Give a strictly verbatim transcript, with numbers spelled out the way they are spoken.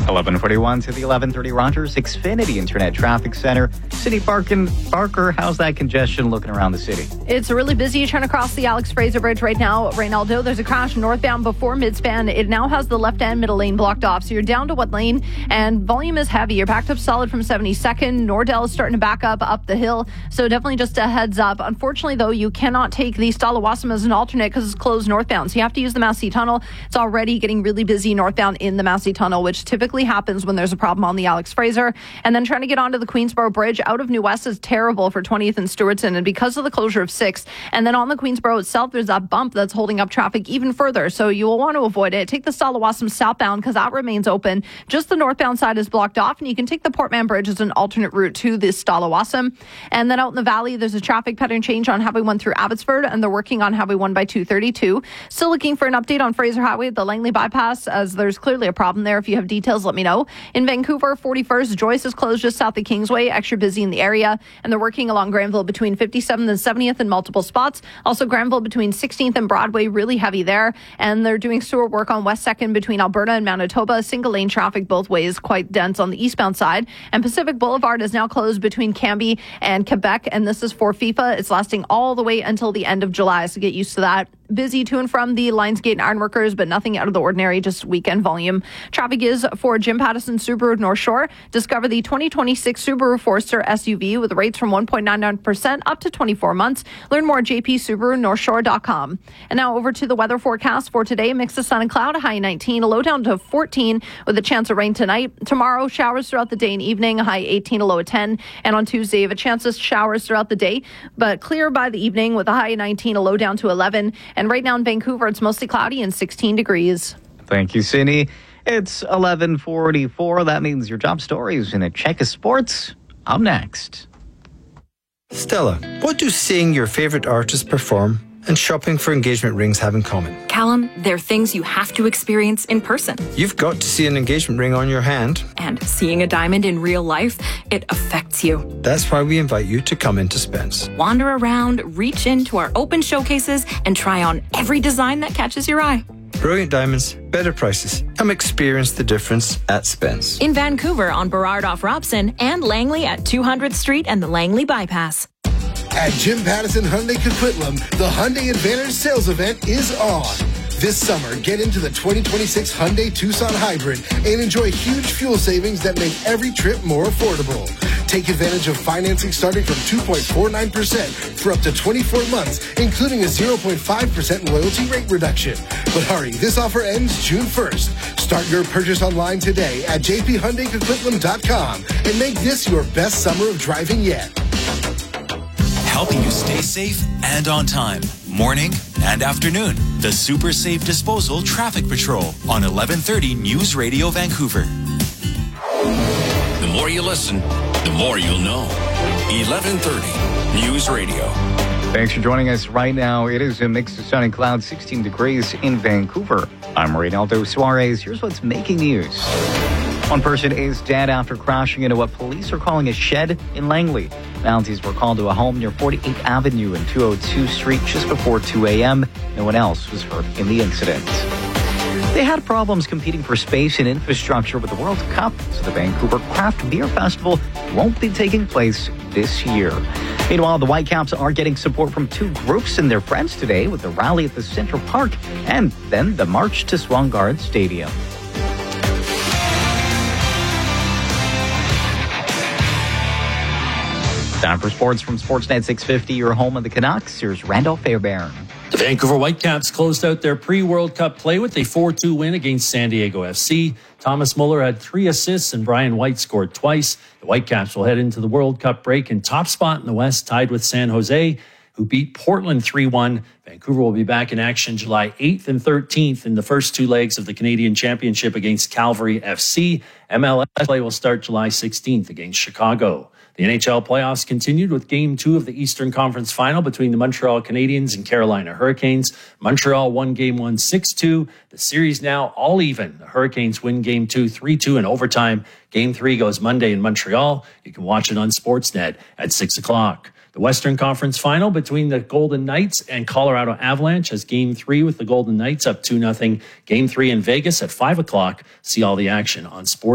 eleven forty-one to the eleven thirty Rogers Xfinity Internet Traffic Center. City Barkin, Barker, how's that congestion looking around the city? It's really busy trying to cross the Alex Fraser Bridge right now. Reynaldo, there's a crash northbound before midspan. It now has the left and middle lane blocked off, so you're down to what lane? And volume is heavy. You're backed up solid from seventy-second. Nordell is starting to back up up the hill, so definitely just a heads up. Unfortunately, though, you cannot take the Stalawassam as an alternate because it's closed northbound, so you have to use the Massey Tunnel. It's already getting really busy northbound in the Massey Tunnel, which typically happens when there's a problem on the Alex Fraser. And then trying to get onto the Queensboro Bridge out of New West is terrible for twentieth and Stewartson, and because of the closure of sixth. And then on the Queensboro itself, there's that bump that's holding up traffic even further, so you will want to avoid it. Take the Stalawassam southbound because that remains open. Just the northbound side is blocked off, and you can take the Portman Bridge as an alternate route to the Stalawassam. And then out in the valley, there's a traffic pattern change on Highway one through Abbotsford, and they're working on Highway one by two thirty-two. Still looking for an update on Fraser Highway, the Langley bypass, as there's clearly a problem there. If you have details, let me know. In Vancouver, forty-first, Joyce is closed just south of Kingsway, extra busy in the area, and they're working along Granville between fifty-seventh and seventieth in multiple spots. Also Granville between sixteenth and Broadway, really heavy there, and they're doing sewer work on West second between Alberta and Manitoba. Single lane traffic both ways, quite dense on the eastbound side. And Pacific Boulevard is now closed between Cambie and Quebec, and this is for FIFA. It's lasting all the way until the end of July, so get used to that. Busy to and from the Lionsgate and Ironworkers, but nothing out of the ordinary, just weekend volume. Traffic is for Jim Pattison Subaru North Shore. Discover the twenty twenty-six Subaru Forester S U V with rates from one point nine nine percent up to twenty-four months. Learn more at j p subaru north shore dot com. And now over to the weather forecast for today. Mix of sun and cloud, a high nineteen, a low down to fourteen with a chance of rain tonight. Tomorrow, showers throughout the day and evening, a high eighteen, a low of ten. And on Tuesday, you have a chance of showers throughout the day, but clear by the evening with a high nineteen, a low down to eleven. And right now in Vancouver, it's mostly cloudy and sixteen degrees. Thank you, Cindy. It's eleven forty-four. That means your job story is in a check of sports. Up next. Stella, what do seeing your favorite artist perform and shopping for engagement rings have in common? Callum, they're things you have to experience in person. You've got to see an engagement ring on your hand. And seeing a diamond in real life, it affects you. That's why we invite you to come into Spence. Wander around, reach into our open showcases, and try on every design that catches your eye. Brilliant diamonds, better prices. Come experience the difference at Spence. In Vancouver on Burrard off Robson and Langley at two hundredth Street and the Langley Bypass. At Jim Pattison Hyundai Coquitlam, the Hyundai Advantage sales event is on. This summer, get into the twenty twenty-six Hyundai Tucson Hybrid and enjoy huge fuel savings that make every trip more affordable. Take advantage of financing starting from two point four nine percent for up to twenty-four months, including a zero point five percent loyalty rate reduction. But hurry, this offer ends June first. Start your purchase online today at j p hyundai coquitlam dot com and make this your best summer of driving yet. Helping you stay safe and on time. Morning and afternoon. The Super Safe Disposal Traffic Patrol on eleven thirty News Radio Vancouver. The more you listen, the more you'll know. eleven thirty News Radio. Thanks for joining us right now. It is a mix of sun and clouds, sixteen degrees in Vancouver. I'm Reynaldo Suarez. Here's what's making news. One person is dead after crashing into what police are calling a shed in Langley. Mounties were called to a home near forty-eighth Avenue and two oh two Street just before two a.m. No one else was hurt in the incident. They had problems competing for space and infrastructure with the World Cup, so the Vancouver Craft Beer Festival won't be taking place this year. Meanwhile, the Whitecaps are getting support from two groups and their friends today with the rally at the Central Park and then the march to Swangard Stadium. Time for sports from Sportsnet six fifty, your home of the Canucks. Here's Randolph Fairbairn. The Vancouver Whitecaps closed out their pre-World Cup play with a four two win against San Diego F C. Thomas Muller had three assists and Brian White scored twice. The Whitecaps will head into the World Cup break in top spot in the West, tied with San Jose, who beat Portland three one. Vancouver will be back in action July eighth and thirteenth in the first two legs of the Canadian Championship against Calgary F C. M L S play will start July sixteenth against Chicago. The N H L playoffs continued with Game two of the Eastern Conference Final between the Montreal Canadiens and Carolina Hurricanes. Montreal won Game one six two. The series now all even. The Hurricanes win Game two three two in overtime. Game three goes Monday in Montreal. You can watch it on Sportsnet at six o'clock. The Western Conference Final between the Golden Knights and Colorado Avalanche has Game three with the Golden Knights up two nothing. Game three in Vegas at five o'clock. See all the action on Sportsnet.